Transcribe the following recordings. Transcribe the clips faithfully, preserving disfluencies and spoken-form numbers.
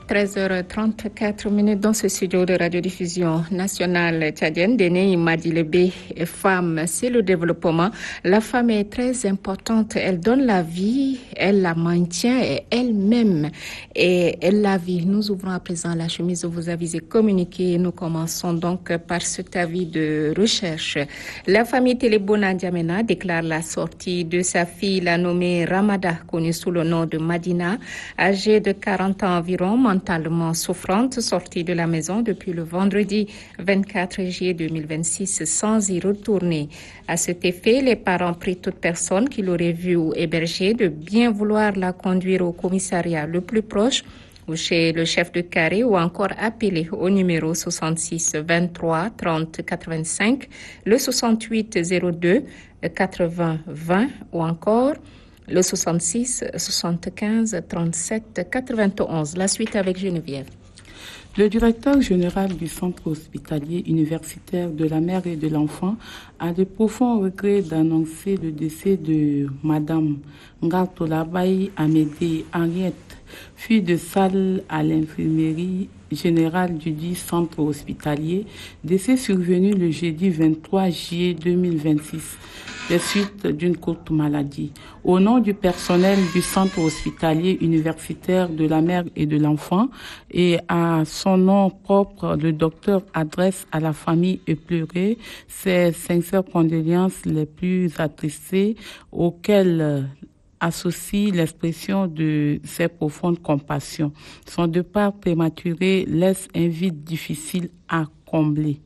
treize heures trente-quatre minutes dans ce studio de radiodiffusion nationale tchadienne. Déné Madilebe, femme, c'est le développement. La femme est très importante. Elle donne la vie, elle la maintient et elle-même et elle la vie. Nous ouvrons à présent la chemise de vos avis et communiqués. Nous commençons donc par cet avis de recherche. La famille Télébona N'Djamena déclare la sortie de sa fille, la nommée Ramada, connue sous le nom de Madina, âgée de quarante ans environ, mentalement souffrante, sortie de la maison depuis le vendredi vingt-quatre juillet deux mille vingt-six sans y retourner. À cet effet, les parents prient toute personne qui l'aurait vue ou hébergée de bien vouloir la conduire au commissariat le plus proche ou chez le chef de carré ou encore appeler au numéro soixante-six vingt-trois trente quatre-vingt-cinq, le soixante-huit zéro deux quatre-vingts vingt ou encore le soixante-six soixante-quinze trente-sept quatre-vingt-onze. La suite avec Geneviève. Le directeur général du centre hospitalier universitaire de la mère et de l'enfant a de profonds regrets d'annoncer le décès de Madame Ngartolabay Amédée Henriette, fille de salle à l'infirmerie générale du dit centre hospitalier, décès survenu le jeudi vingt-trois juillet deux mille vingt-six, des suites d'une courte maladie. Au nom du personnel du centre hospitalier universitaire de la mère et de l'enfant et à son nom propre, le docteur adresse à la famille éplorée ses sincères condoléances les plus attristées auxquelles associe l'expression de ses profondes compassions. Son départ prématuré laisse un vide difficile à combler.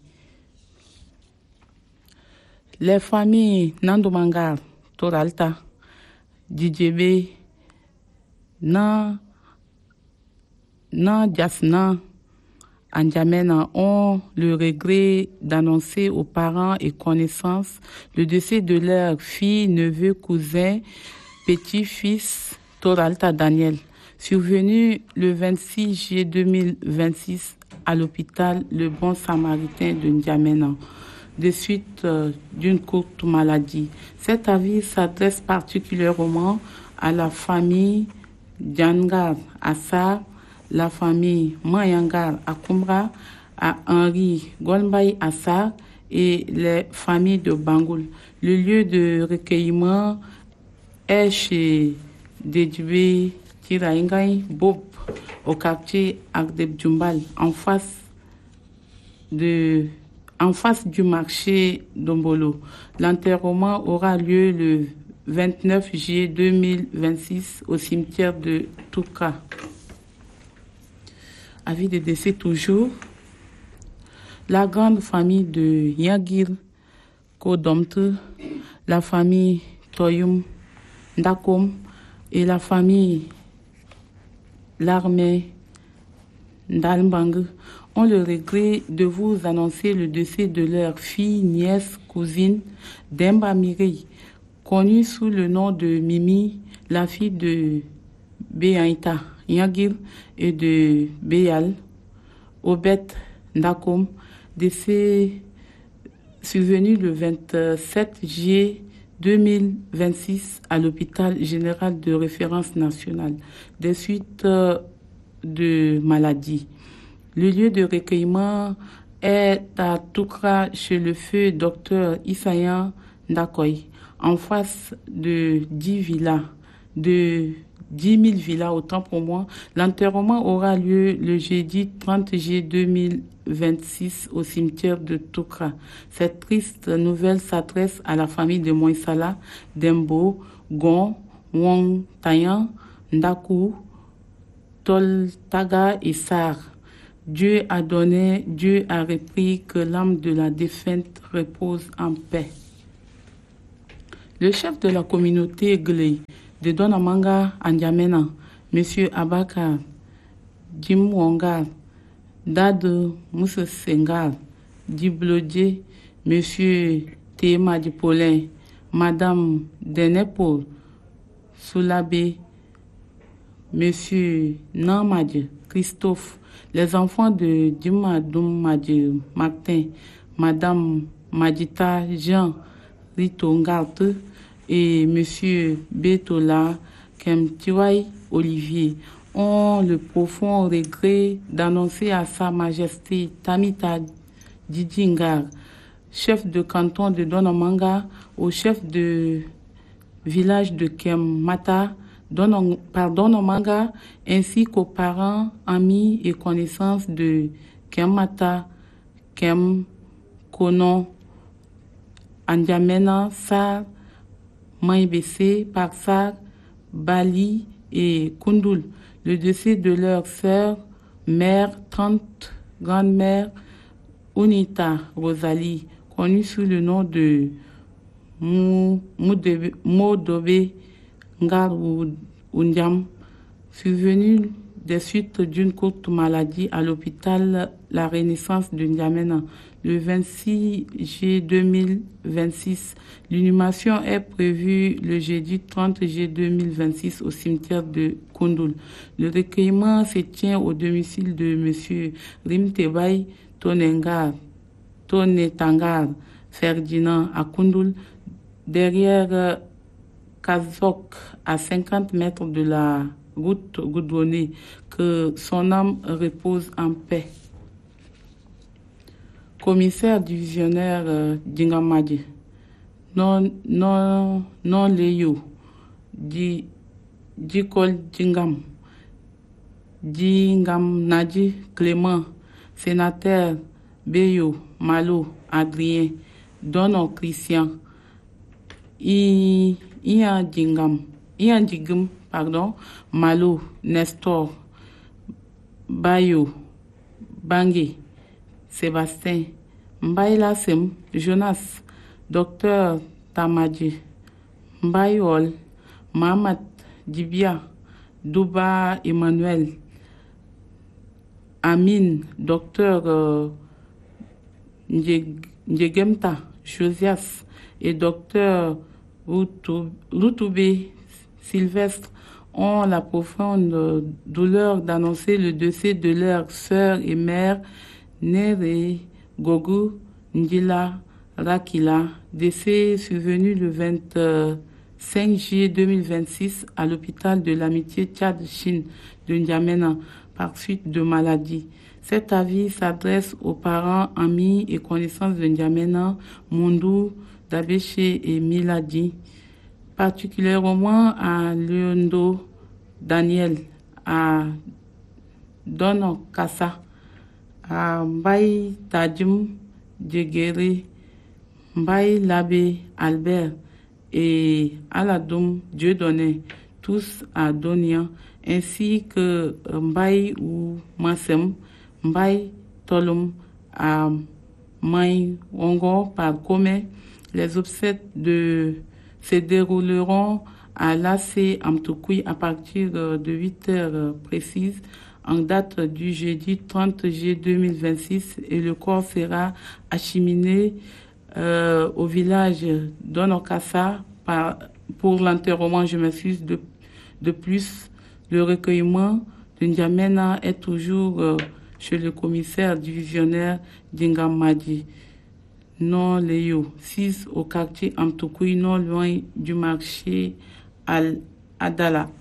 Les familles Nandomangar, Toralta, Djidjebe, Nan, Nan Djasna, N'Djamena ont le regret d'annoncer aux parents et connaissances le décès de leur fille, neveu, cousin, petit-fils Toralta Daniel, survenu le vingt-six juillet deux mille vingt-six à l'hôpital Le Bon Samaritain de N'Djamena, de suite euh, d'une courte maladie. Cet avis s'adresse particulièrement à la famille Djangar Assar, la famille Mayangar Akumbra, à Henri Golmbay Assar et les familles de Bangoul. Le lieu de recueillement est chez Dedjibé Tiraingay Bob, au quartier Agdeb Djumbal, en face de en face du marché d'Ombolo. L'enterrement aura lieu le vingt-neuf juillet deux mille vingt-six au cimetière de Touka. Avis de décès toujours. La grande famille de Yagir Kodomte, la famille Toyum Ndakom et la famille L'armée Ndalmbang ont le regret de vous annoncer le décès de leur fille, nièce, cousine, Demba Mirei, connue sous le nom de Mimi, la fille de Béaïta Yagir et de Béal, Obet Ndakom, décès survenu le vingt-sept juillet deux mille vingt-six à l'hôpital général de référence nationale, des suites de maladie. Le lieu de recueillement est à Toukra chez le feu docteur Issayan Ndakoy, en face de dix villas, de dix mille villas, autant pour moi. L'enterrement aura lieu le jeudi trente juillet deux mille vingt-six au cimetière de Toukra. Cette triste nouvelle s'adresse à la famille de Moïsala, Dembo, Gon, Wong Tayan, Ndakou, Toltaga et Sar. Dieu a donné, Dieu a repris, que l'âme de la défunte repose en paix. Le chef de la communauté Gley de Donamanga N'Djamena, M. Abakar Djimwongar, Dade Moussa Sengar, Diblodje, M. Théma Dipolin, Madame Denepo Soulabé, M. Namadje Christophe, les enfants de Dimadoum Madje Martin, Madame Madita Jean Ritongarte et M. Betola Kemtiwai Olivier ont le profond regret d'annoncer à Sa Majesté Tamita Didingar, chef de canton de Donomanga, au chef de village de Kemmata, par Donomanga, ainsi qu'aux parents, amis et connaissances de Kemmata, Kem, Konon, Andiamena, Sar, Maïbessé, Parsar, Bali et Kundul, le décès de leur sœur, mère, tante, grand-mère, Unita Rosalie, connue sous le nom de Modobe Ngar Undiam, survenue des suites d'une courte maladie à l'hôpital La Renaissance de N'Djamena. Le vingt-six juillet deux mille vingt-six, l'inhumation est prévue le jeudi trente juillet deux mille vingt-six au cimetière de Kundul. Le recueillement se tient au domicile de M. Rimtebay Tonengar, Tonetangar Ferdinand à Kundul, derrière Kazok, à cinquante mètres de la route goudronnée. Que son âme repose en paix. Commissaire divisionnaire euh, Dingamadi, non, non, non Léo, di, Dikol Dingam, Dingam Nadi Clément, sénateur Beyo, Malo, Adrien, Dono Christian, I, Ian Dingam, Ian Digum, pardon, Malo, Nestor, Bayo, Bangé, Sébastien, Mbaïla Sem, Jonas, Docteur Tamadji, Mbaïol, Mahamat Dibia, Douba Emmanuel, Amin, Docteur euh, Ndjegemta, Josias et Docteur Routoubé Sylvestre ont la profonde douleur d'annoncer le décès de leur sœur et mère, Nere Gogu Ndila Rakila, décès survenu le vingt-cinq juillet deux mille vingt-six à l'hôpital de l'amitié Tchad-Chine de N'Djamena par suite de maladie. Cet avis s'adresse aux parents, amis et connaissances de N'Djamena, Mondou, Dabéché et Miladi, particulièrement à Leondo Daniel, à Dono Kassa, à Mbaye Tadjim Djegere, Mbaye Labé Albert et Aladoum Dieudonné, tous à Donian, ainsi que Mbaye ou Massem, Mbaye Tolum à Maï Wongo par Kome. Les obsèques de, se dérouleront à l'A C Amtoukoui à partir de huit heures précises en date du jeudi trente juillet deux mille vingt-six et le corps sera acheminé euh, au village d'Onokassa pour l'enterrement. Je m'excuse de, de plus. Le recueillement de N'Djamena est toujours euh, chez le commissaire divisionnaire Dingamadi. Non Léo, six au quartier Amtoukoui, non loin du marché Al-Adala.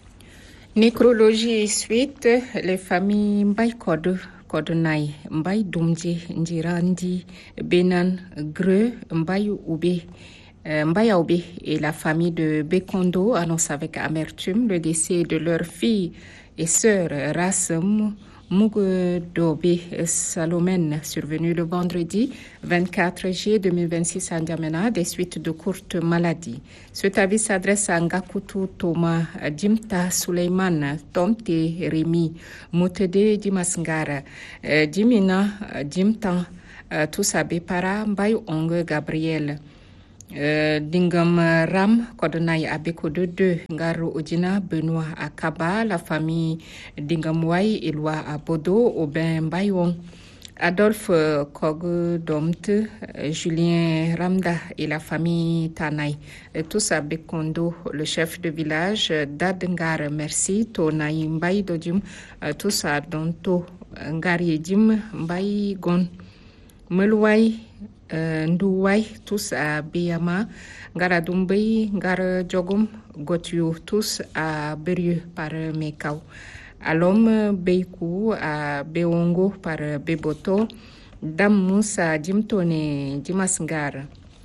Nécrologie suite, les familles Mbaye Kod, Kodnaï, Mbaye Doumdi, Ndirandi, Benan, Greux, Mbaye Oubé, euh, Mbaye Oubé et la famille de Bekondo annoncent avec amertume le décès de leur fille et sœur Rassem Mougodobe Salomène, survenu le vendredi vingt-quatre juillet deux mille vingt-six à N'Djamena des suites de courtes maladies. Cet avis s'adresse à Ngakutu Thomas, Dimta Suleiman, Tomte Rémi, Moutede Dimasngara, Dimina Dimtan, Toussabe Para, Mbaye Ong Gabriel. Euh, Dingam Ram, Kodonai Abeko de deux, Ngaro Odina, Benoît à Kaba, la famille Dingamouai, Éloi à Bodo, Aubin Bayong, Adolphe Kog Domte, Julien Ramda et la famille Tanay. Tous à Bekondo, le chef de village d'Adengar, merci, Tonaï Mbaye Dodjum, tous à Donto, Ngariedim, Mbaye Gon, Melouai, Uh, Ndouwai, tous à Biyama, Ngara Doumbay, Ngara Jogum, Gotiou, tous à Berieux par Mekau. Alom Beikou à Beongo par Beboto. Dam Moussa Jimtone Dimasngar.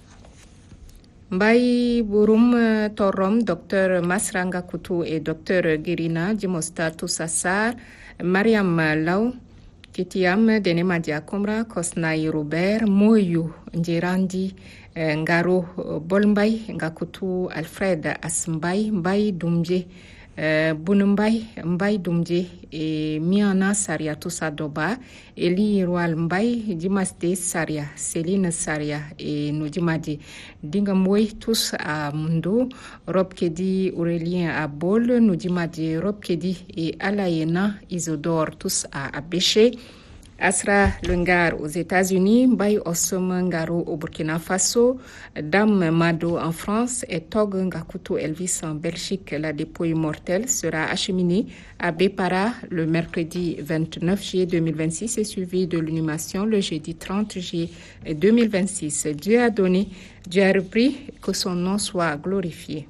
Mbaye Bouroum Torom, docteur Masranga Koutou et docteur Girina Dimosta Toussassar, Mariam Lau, Titiam Denemadia Komra, Kosnai Robert, Moyou Ndjerandi, Ngaro Bolmbay, Ngakutu Alfred Asmbay, Mbay Dumje, Bunmbay, Mbay Dumje, et Miana Saria Toussadoba, Eli Roal Mbay, Dimasde Saria, Céline Saria et Noudimadi. Dingamwe tous à Mundo, Rob Kedi Aurélien à Bol, Noudimadi Rob Kedi et Alayena Isodore tous à Abéché. Asra Lengar aux États-Unis, Bay Ossom Ngaro au Burkina Faso, Dame Mado en France et Tog Ngakutu Elvis en Belgique. La dépouille mortelle sera acheminée à Bepara le mercredi vingt-neuf juillet deux mille vingt-six et suivi de l'inhumation le jeudi trente juillet deux mille vingt-six. Dieu a donné, Dieu a repris, que son nom soit glorifié.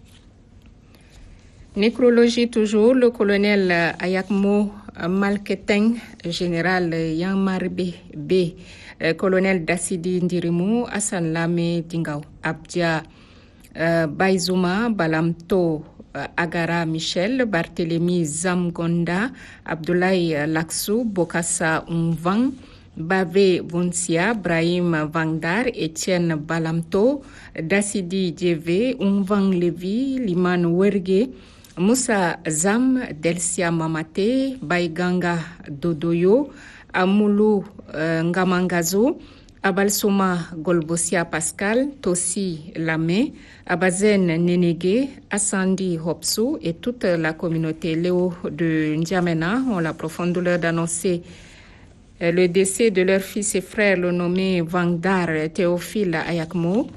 Nécrologie toujours, le colonel Ayakmo Malketeng, général Yanmarbe B, colonel Dassidi Ndirimou, Hassan Lame Dingao, Abdia Baizuma, Balamto Agara Michel, Barthélemy Zamgonda, Abdoulaye Laksou, Bokassa Umvang, Bavé Vunsia, Brahim Vangdar, Etienne Balamto, Dassidi Djeve, Umvang Levi, Liman Werge, Moussa Zam, Delcia Mamate, Baiganga Dodoyo, Amoulou euh, Ngamangazo, Abalsoma Golbosia Pascal, Tossi Lamé, Abazen Nenege, Assandi Hopsou et toute la communauté Léo de N'Djamena ont la profonde douleur d'annoncer euh, le décès de leur fils et frère, le nommé Vangdar Théophile Ayakmo,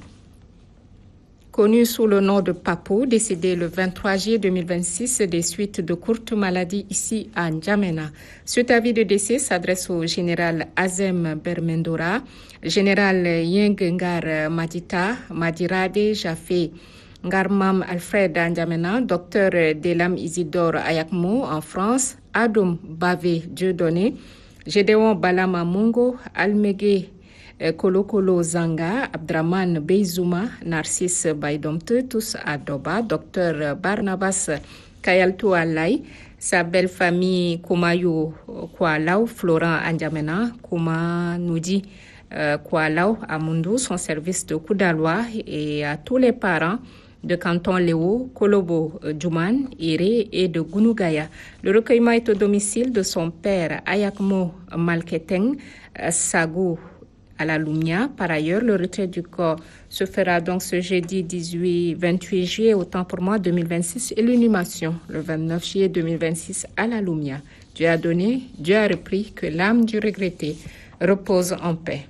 connu sous le nom de Papo, décédé le vingt-trois juillet deux mille vingt-six des suites de courtes maladies ici à N'Djamena. Cet avis de décès s'adresse au général Azem Bermendora, général Yengengar Madita, Madirade Jafé, Ngarmam Alfred à N'Djamena, docteur Delam Isidore Ayakmo en France, Adoum Bavé Dieudonné, Gédéon Balama Mungo, Almege Kolo Kolo Zanga, Abdraman Beizouma, Narcisse Baidomte, tous à Doba, docteur Barnabas Kayaltou Alay, sa belle famille Koumayou Koualau, Florent N'Djamena, Kouma Noudi Koualau, Amundu, son service de Koudaloa et à tous les parents de Canton Léo, Kolobo Djouman, Iré et de Gounougaya. Le recueillement est au domicile de son père Ayakmo Malketeng, Sagou à la Lumia. Par ailleurs, le retrait du corps se fera donc ce jeudi dix-huit vingt-huit juillet, autant pour moi deux mille vingt-six, et l'inhumation le vingt-neuf juillet deux mille vingt-six à la Lumia. Dieu a donné, Dieu a repris, que l'âme du regretté repose en paix.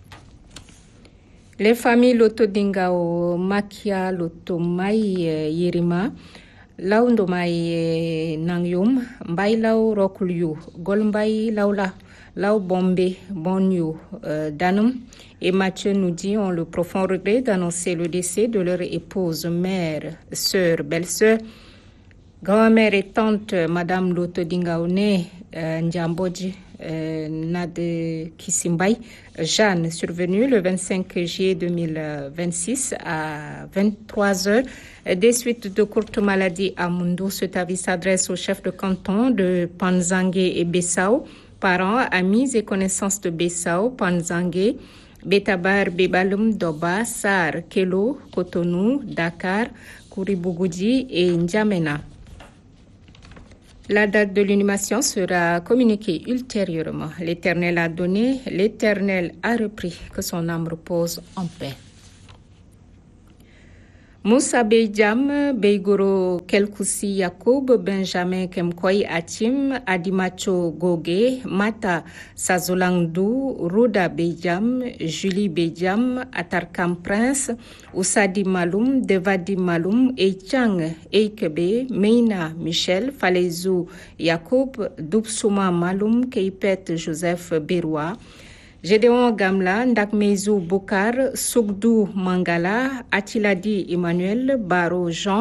Les familles Loto Dingao, Makia, Loto Mai, Yerima, Laundomai Nangyum, Mbai Lau Rokulyu, Golmbai Laula, Lau Bombe, Bonyu, euh, Danum et Mathieu nous dit ont le profond regret d'annoncer le décès de leur épouse, mère, sœur, belle-sœur, grand-mère et tante, Madame Loto Dingaone, euh, Ndjamboji, euh, Nade Kisimbay, Jeanne, survenue le vingt-cinq juillet deux mille vingt-six à vingt-trois heures. Des suites de courtes maladies à Mundo, cet avis s'adresse au chef de canton de Panzangué et Bessau, parents, amis et connaissances de Bessau, Panzangué, Betabar, Bebalum, Doba, Sar, Kelo, Cotonou, Dakar, Kouribougoudi et N'Djamena. La date de l'inhumation sera communiquée ultérieurement. L'Éternel a donné, l'Éternel a repris, que son âme repose en paix. Moussa Beidjam, Beigoro Kelkoussi Yakoub, Benjamin Kemkoy Atim, Adimacho Goge, Mata Sazolangdou, Ruda Beidjam, Julie Beidjam, Atarkam Prince, Oussadi Maloum, Devadi Maloum, Eichang Eikebe, Meina Michel, Falezou Yakoub, Doubsouma Maloum, Keipet Joseph Beroua, Gédéon Gamla, Ndakmezou Boukar, Sougdou Mangala, Atiladi Emmanuel, Baro Jean,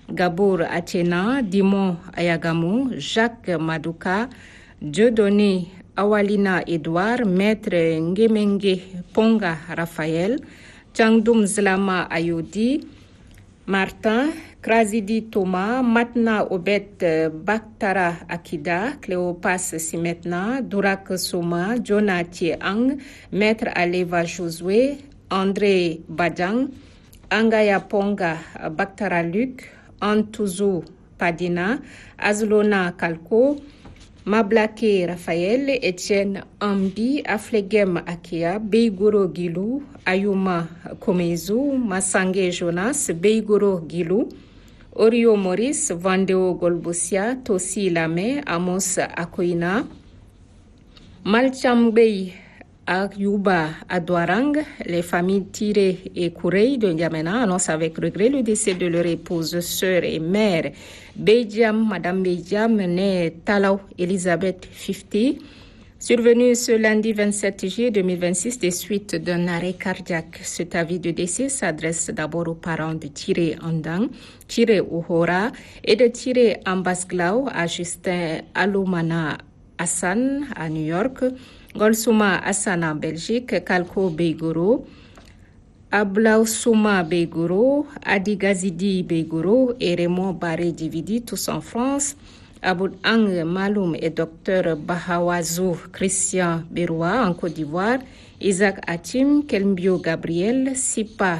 Gabour Athéna, Dimon Ayagamou, Jacques Madouka, Dieudonné Awalina Edouard, Maître Ngemenge Ponga Raphaël, Tchangdoum Zlama Ayodi, Martin, Krazidi Thomas, Matna Obet Baktara Akida, Cléopas Simetna, Dourak Soma, Jonah Ang, Maître Aleva Josué, André Badjang, Angaya Ponga Baktara Luc, Antouzou Padina, Azlona Kalko, Mablake Raphaël, Etienne Ambi, Aflegem Akia, Beigoro Gilou, Ayuma Komezu, Massange Jonas, Beigoro Gilou, Orio Maurice, Vandeo Golbosia, Tosi Lame, Amos Akoina, Malchambei Ayuba Adouarang, les familles Tiré et Kourey de N'Djamena annoncent avec regret le décès de leur épouse, sœur et mère, Beidjam, Madame Beidjam, née Talaw Elisabeth cinquante, survenue ce lundi vingt-sept juillet deux mille vingt-six des suites d'un arrêt cardiaque. Cet avis de décès s'adresse d'abord aux parents de Tiré Andang, Tiré Uhora et de Tiré Ambasglaw à Justin Aloumana Hassan à New York, Golsouma Hassan en Belgique, Kalko Beigoro, Ablaoussouma Beigoro, Adi Gazidi Beigoro et Raymond Barré Dividi, tous en France, Aboud Ang Maloum et Docteur Bahawazou Christian Beroua en Côte d'Ivoire, Isaac Hatim, Kelmbio Gabriel, Sipa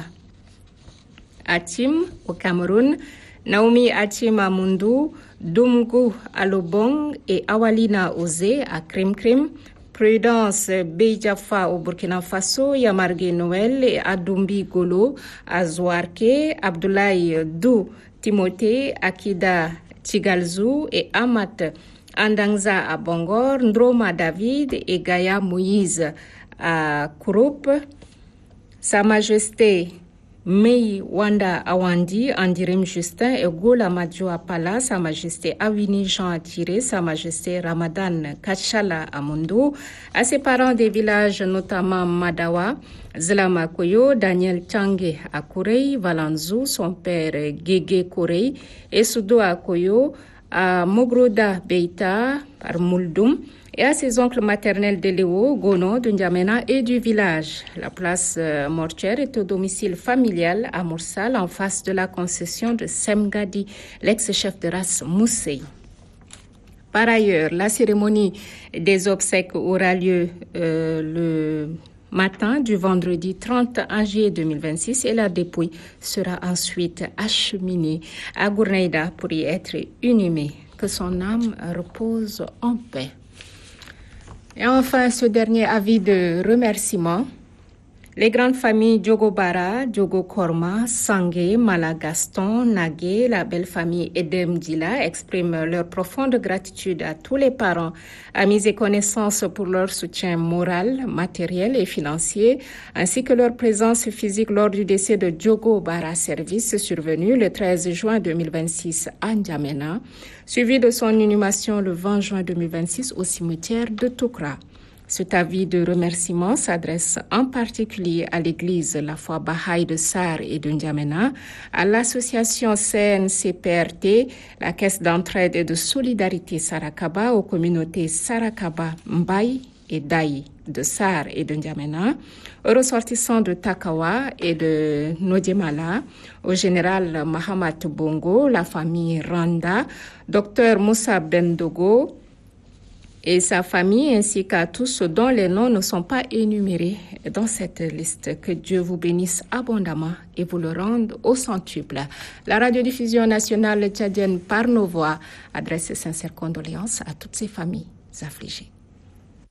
Hatim au Cameroun, Naomi Hatim à Mundou, Dumgu Alobong et Awalina Ozé à Krim Krim, Prudence Beidjafa au Burkina Faso, Yamargue Noël et Adoumbi Golo à Zouarke, Abdoulaye Dou Timothée, Akida Tigalzou et Amat Andangza à Bangor, Ndroma David et Gaïa Moïse à Kouroup, Sa Majesté Mei Wanda Awandi, Andirim Justin et Gola Madjo Apala, Sa Majesté Awini Jean Attiré, Sa Majesté Ramadan Kachala Amundo, à ses parents des villages notamment Madawa, Zlama Koyo, Daniel Tchangé à Kourey, Valanzou, son père Gege Kourey, et Soudo à Koyo, à Mogroda Beita, par Mouldoum, et à ses oncles maternels de Léo, Gono, de N'Djamena et du village. La place euh, mortuaire est au domicile familial à Moursal, en face de la concession de Semgadi, l'ex-chef de race Moussei. Par ailleurs, la cérémonie des obsèques aura lieu euh, le matin du vendredi trente juillet deux mille vingt-six et la dépouille sera ensuite acheminée à Gourneïda pour y être inhumée. Que son âme repose en paix. Et enfin, ce dernier avis de remerciement. Les grandes familles Diogo Bara, Diogo Korma, Sangué, Malagaston, Nagué, la belle famille Edem Dila expriment leur profonde gratitude à tous les parents, amis et connaissances pour leur soutien moral, matériel et financier, ainsi que leur présence physique lors du décès de Diogo Bara Service survenu le treize juin deux mille vingt-six à N'Djamena, suivi de son inhumation le vingt juin deux mille vingt-six au cimetière de Toukra. Cet avis de remerciement s'adresse en particulier à l'église La Foi Baha'i de Sarr et de N'Djamena, à l'association C N C P R T, la Caisse d'entraide et de solidarité Sarakaba, aux communautés Sarakaba, Mbaye et Daï de Sarr et de N'Djamena, aux ressortissants de Takawa et de Nodjemala, au général Mahamat Bongo, la famille Randa, docteur Moussa Bendogo, et sa famille, ainsi qu'à tous ceux dont les noms ne sont pas énumérés dans cette liste. Que Dieu vous bénisse abondamment et vous le rende au centuple. La radiodiffusion nationale tchadienne par nos voix adresse ses sincères condoléances à toutes ces familles affligées.